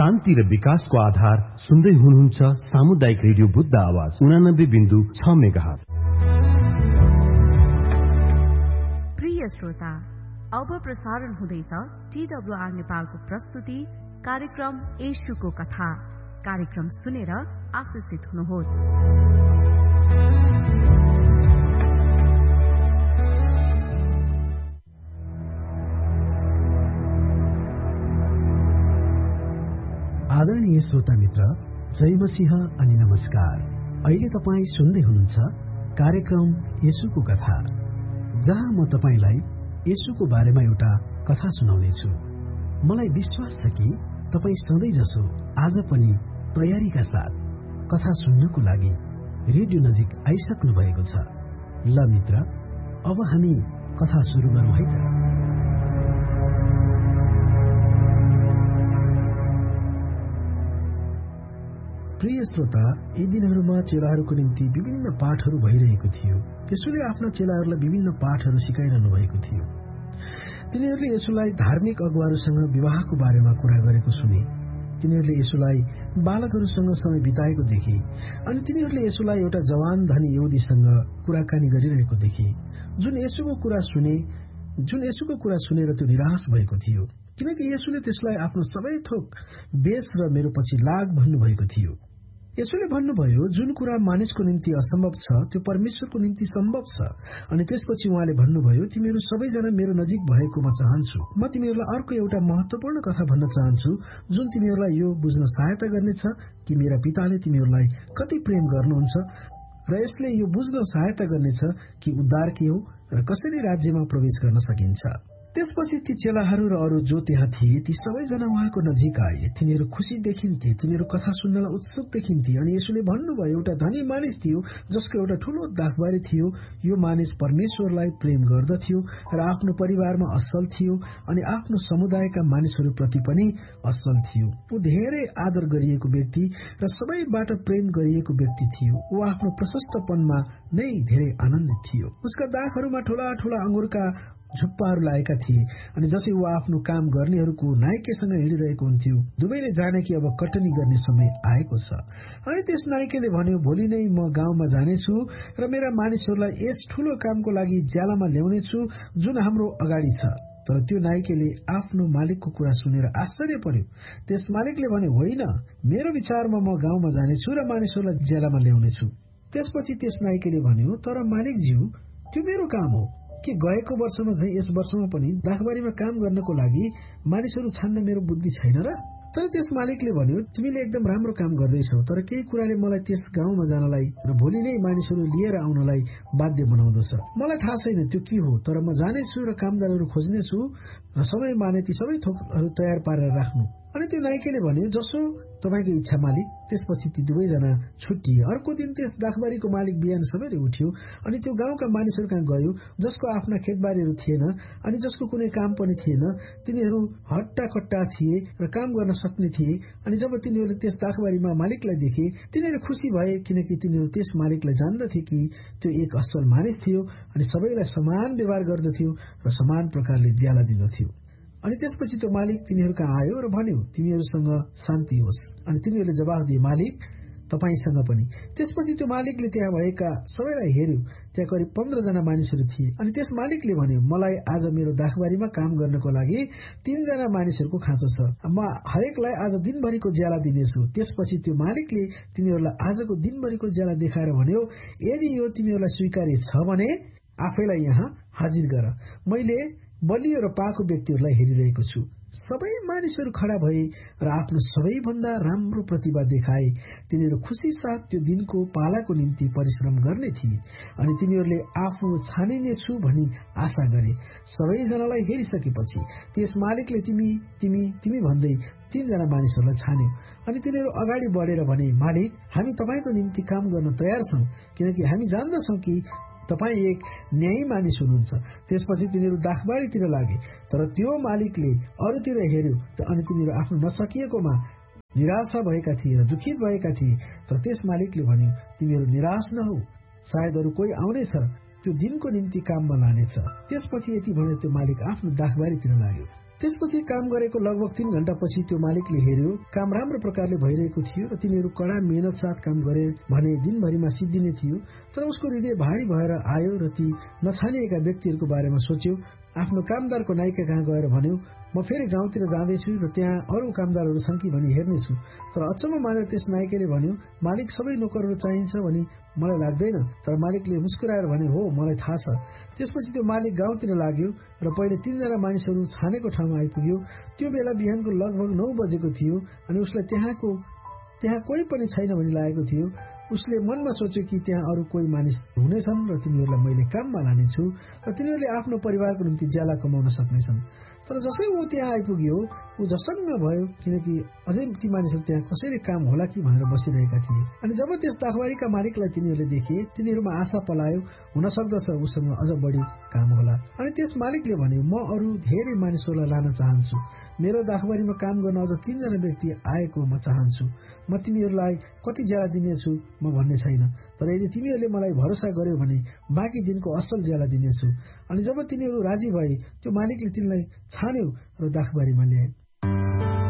शान्ति र विकासको आधार सुन्दै हुनुहुन्छ सामुदायिक रेडियो बुद्ध आवाज 89.6 मेगाहर्ज। प्रिय श्रोता, अब प्रसारण हुँदैछ TWR नेपालको प्रस्तुति कार्यक्रम येशूको कथा। कार्यक्रम सुनेर आशिषित हुनुहोस्। आदरणीय श्रोता मित्र, जय मसीह अनि नमस्कार। अहिले तपाईँ सुन्दै हुनुहुन्छ कार्यक्रम येशूको कथा, जहाँ म तपाईलाई येशूको बारेमा एउटा कथा सुनाउनेछु। मलाई विश्वास छ कि तपाईँ सधैँ जसो आज पनि तयारीका साथ कथा सुन्नको लागि रेडियो नजिक आइसक्नु भएको छ। ल मित्र, अब हामी कथा सुरु गरौँ है त। प्रिय श्रोता, यी दिनहरूमा चेलाहरूको निम्ति विभिन्न पाठहरू भइरहेको थियो। यसोले आफ्ना चेलाहरूलाई विभिन्न पाठहरू सिकाइरहनु भएको थियो। तिनीहरूले यसोलाई धार्मिक अगुवाहरूसँग विवाहको बारेमा कुरा गरेको सुने। तिनीहरूले यसोलाई बालकहरूसँग समय बिताएको देखे अनि तिनीहरूले यसोलाई एउटा जवान धनी यहुदीसँग कुराकानी गरिरहेको देखे, जुन यसोको कुरा सुनेर त्यो निराश भएको थियो, किनकि यसोले त्यसलाई आफ्नो सबै थोक बेच र मेरो पछि लाग भन्नुभएको थियो। यसोले भन्नुभयो, जुन कुरा मानिसको निम्ति असम्भव छ त्यो परमेश्वरको निम्ति सम्भव छ। अनि त्यसपछि उहाँले भन्नुभयो, तिमीहरू सबैजना मेरो नजिक भएको म चाहन्छु। म तिमीहरूलाई अर्को एउटा महत्वपूर्ण कथा भन्न चाहन्छु, जुन तिमीहरूलाई यो बुझ्न सहायता गर्नेछ कि मेरा पिताले तिमीहरूलाई कति प्रेम गर्नुहुन्छ, र यसले यो बुझ्न सहायता गर्नेछ कि उद्धार के हो र कसरी राज्यमा प्रवेश गर्न सकिन्छ। त्यसपछि ती चेलाहरू र अरू जो त्यहाँ थिए ती सबैजना उहाँको नजिक आए। तिनीहरू खुसी देखिन्थे, तिनीहरू कथा सुन्नलाई उत्सुक देखिन्थे। अनि यसोले भन्नुभयो, एउटा धनी मानिस थियो जसको एउटा ठूलो दाखबारी थियो। यो मानिस परमेश्वरलाई प्रेम गर्दथ्यो र आफ्नो परिवारमा असल थियो अनि आफ्नो समुदायका मानिसहरूप्रति पनि असल थियो। ऊ धेरै आदर गरिएको व्यक्ति र सबैबाट प्रेम गरिएको व्यक्ति थियो। ऊ आफ्नो प्रशस्तपनमा नै धेरै आनन्दित थियो। उसका दाखहरूमा ठूला ठूला अंगुरका झुप्पाहरू लागेका थिए अनि जसै ऊ आफ्नो काम गर्नेहरूको नायकेसँग हिँडिरहेको हुन्थ्यो, दुवैले जाने कि अब कटनी गर्ने समय आएको छ। अनि त्यस नायकेले भन्यो, भोलि नै म गाउँमा जानेछु र मेरा मानिसहरूलाई यस ठूलो कामको लागि ज्यालामा ल्याउनेछु जुन हाम्रो अगाडि छ। तर त्यो नायकेले आफ्नो मालिकको कुरा सुनेर आश्चर्य पर्यो। त्यस मालिकले भन्यो, होइन, मेरो विचारमा म गाउँमा जानेछु र मानिसहरूलाई ज्यालामा ल्याउनेछु। त्यसपछि त्यस नायकेले भन्यो, तर मालिकज्यू, त्यो मेरो काम हो कि गएको वर्षमा झै यस वर्षमा पनि दाखबारीमा काम गर्नको लागि मानिसहरू छान्न मेरो बुद्धि छैन र? तर त्यस मालिकले भन्यो, तिमीले एकदम राम्रो काम गर्दैछौ, तर केही कुराले मलाई त्यस गाउँमा जानलाई र भोलि नै मानिसहरू लिएर आउनलाई बाध्य बनाउँदछ। मलाई थाहा छैन त्यो के हो, तर म जानेछु र कामदारहरू खोज्नेछु र समय माने ती सबै थोकहरू तयार पारेर राख्नु। अनि त्यो नायकेले भन्यो, जसो तपाईको इच्छा मालिक। त्यसपछि ती दुवैजना छुट्टिए। अर्को दिन त्यस दाखबारीको मालिक बिहान सबैले उठ्यो अनि त्यो गाउँका मानिसहरू कहाँ गयो जसको आफ्ना खेतबारीहरू थिएन अनि जसको कुनै काम पनि थिएन। तिनीहरू हट्टा कट्टा थिए र काम गर्न सक्ने थिए। अनि जब तिनीहरूले त्यस दाखबारीमा मालिकलाई देखे, तिनीहरू खुसी भए, किनकि तिनीहरू त्यस मालिकलाई जान्दथे कि त्यो एक असल मानिस थियो अनि सबैलाई समान व्यवहार गर्दथ्यो र समान प्रकारले ज्याला दिँदथ्यो। अनि त्यसपछि त्यो मालिक तिनीहरू कहाँ आयो र भन्यो, तिमीहरूसँग शान्ति होस्। अनि तिनीहरूले जवाफ दिए, मालिक, तपाईसँग पनि। त्यसपछि त्यो मालिकले त्यहाँ भएका सबैलाई हेर्यो। त्यहाँ करिब 15 जना मानिसहरू थिए। अनि त्यस मालिकले भन्यो, मलाई आज मेरो दाखबारीमा काम गर्नको लागि 3 जना मानिसहरूको खाँचो छ। म हरेकलाई आज दिनभरिको ज्याला दिनेछु। त्यसपछि त्यो मालिकले तिनीहरूलाई आजको दिनभरिको ज्याला देखाएर भन्यो, यदि यो तिमीहरूलाई स्वीकार्य छ भने आफैलाई यहाँ हाजिर गर। मैले बलियो र पाको व्यक्तिहरूलाई हेरिरहेको छु। सबै मानिसहरू खडा भए र आफ्नो सबैभन्दा राम्रो प्रतिभा देखाए। तिनीहरू खुसी साथ त्यो दिनको पालाको निम्ति परिश्रम गर्ने थिए अनि तिनीहरूले आफू छानिनेछु भनी आशा गरे। सबैजनालाई हेरिसकेपछि त्यस मालिकले तिमी तिमी तिमी भन्दै 3 जना मानिसहरूलाई छान्यो। अनि तिनीहरू अगाडि बढेर भने, मालिक, हामी तपाईको निम्ति काम गर्न तयार छौं, किनकि हामी जान्दछौं कि तपाई एक न्यायी मानिस हुनुहुन्छ। त्यसपछि तिनीहरू दाखबारीतिर लागे। तर त्यो मालिकले अरूतिर हेर्यो अनि तिनीहरू आफ्नो नसकिएकोमा निराशा भएका थिए र दुखित भएका थिए। तर त्यस मालिकले भन्यो, तिमीहरू निराश नहौ, सायद अरू कोही आउनेछ त्यो दिनको निम्ति काममा लानेछ। त्यसपछि यति भनेर त्यो मालिक आफ्नो दाखबारीतिर लाग्यो। त्यसपछि काम गरेको लगभग 3 घण्टापछि त्यो मालिकले हेर्यो काम राम्रो प्रकारले भइरहेको थियो र तिनीहरू कडा मेहनत साथ काम गरे भने दिनभरिमा सिद्धिने थियो। तर उसको हृदय भारी भएर आयो र ती नछानिएका व्यक्तिहरूको बारेमा सोच्यो। आफ्नो कामदारको नायिका कहाँ गएर भन्यो, म फेरि गाउँतिर जाँदैछु र त्यहाँ अरू कामदारहरू छन् कि भनी हेर्नेछु। तर अचम्म मानेर त्यस नायिकाले भन्यो, मालिक सबै नोकरहरू चाहिन्छ भनी मलाई लाग्दैन। तर मालिकले मुस्कुराएर भने, हो मलाई थाहा छ। त्यसपछि त्यो मालिक गाउँतिर लाग्यो र पहिले 3 जना मानिसहरू छानेको ठाउँमा आइपुग्यो। त्यो बेला बिहानको लगभग 9 बजेको थियो अनि उसलाई त्यहाँ कोही पनि छैन भनी लागेको थियो। उसले मनमा सोच्यो कि त्यहाँ अरू कोही मानिस हुनेछन् र तिनीहरूलाई मैले काममा लानेछु र तिनीहरूले आफ्नो परिवारको निम्ति ज्याला कमाउन सक्नेछन्। तर जसै ऊ त्यहाँ आइपुग्यो ऊ झसङ्ग भयो, किनकि अझै ती मानिसहरू त्यहाँ कसैले काम होला कि भनेर बसिरहेका थिए। अनि जब त्यस दाखबारीका मालिकलाई तिनीहरूले देखे, तिनीहरूमा आशा पलायो, हुन सक्दछ उसँग अझ बढी काम होला। अनि त्यस मालिकले भने, म अरू धेरै मानिसहरूलाई लान चाहन्छु। मेरो दाखबारीमा काम गर्न अझ 3 जना व्यक्ति आएको म चाहन्छु। म तिमीहरूलाई कति ज्याला दिनेछु म भन्ने छैन, तर यदि तिमीहरूले मलाई भरोसा गर्यो भने बाँकी दिनको असल ज्याला दिनेछु। अनि जब तिनीहरू राजी भए, त्यो मालिकले तिनलाई छान्यो र दाखबारीमा ल्याए।